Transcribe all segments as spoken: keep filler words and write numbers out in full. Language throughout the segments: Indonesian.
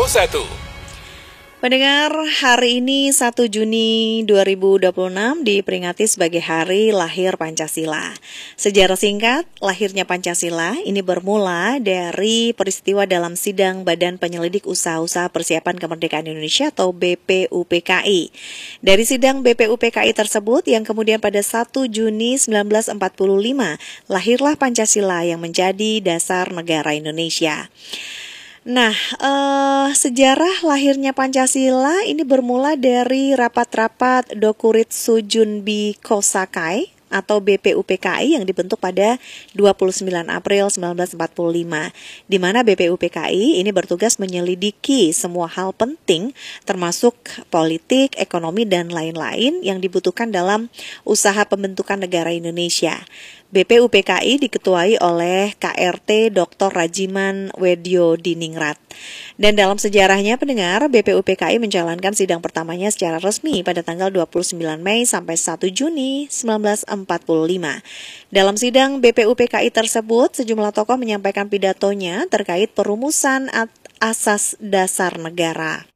satu. Pendengar, hari ini satu Juni dua ribu dua puluh enam diperingati sebagai Hari Lahir Pancasila. Sejarah singkat lahirnya Pancasila ini bermula dari peristiwa dalam sidang Badan Penyelidik Usaha-Usaha Persiapan Kemerdekaan Indonesia atau B P U P K I. Dari sidang B P U P K I tersebut yang kemudian pada satu Juni seribu sembilan ratus empat puluh lima lahirlah Pancasila yang menjadi dasar negara Indonesia. Nah, eh, sejarah lahirnya Pancasila ini bermula dari rapat-rapat Dokuritsu Junbi Kosakai atau B P U P K I yang dibentuk pada dua puluh sembilan April seribu sembilan ratus empat puluh lima, di mana B P U P K I ini bertugas menyelidiki semua hal penting termasuk politik, ekonomi, dan lain-lain yang dibutuhkan dalam usaha pembentukan negara Indonesia. B P U P K I diketuai oleh K R T Doktor Rajiman Wedyo Diningrat. Dan dalam sejarahnya, pendengar, B P U P K I menjalankan sidang pertamanya secara resmi pada tanggal dua puluh sembilan Mei sampai satu Juni seribu sembilan ratus empat puluh lima. Dalam sidang B P U P K I tersebut, sejumlah tokoh menyampaikan pidatonya terkait perumusan asas dasar negara.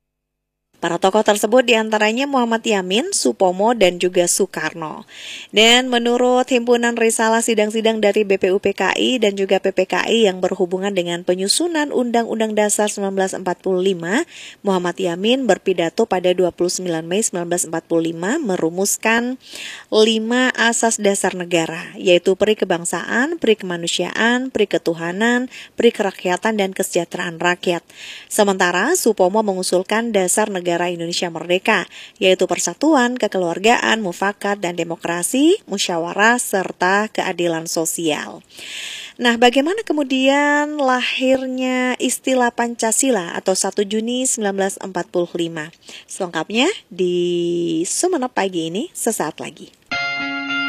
Para tokoh tersebut diantaranya Muhammad Yamin, Supomo, dan juga Soekarno. Dan menurut Himpunan Risalah Sidang-Sidang dari B P U P K I dan juga P P K I yang berhubungan dengan penyusunan Undang-Undang Dasar seribu sembilan ratus empat puluh lima, Muhammad Yamin berpidato pada dua puluh sembilan Mei seribu sembilan ratus empat puluh lima merumuskan lima asas dasar negara, yaitu peri kebangsaan, peri kemanusiaan, peri ketuhanan, peri kerakyatan, dan kesejahteraan rakyat. Sementara Supomo mengusulkan dasar negara Negara Indonesia Merdeka, yaitu persatuan, kekeluargaan, mufakat, dan demokrasi, musyawarah, serta keadilan sosial. Nah, bagaimana kemudian lahirnya istilah Pancasila atau satu Juni seribu sembilan ratus empat puluh lima? Selengkapnya di Sumenep Pagi ini sesaat lagi.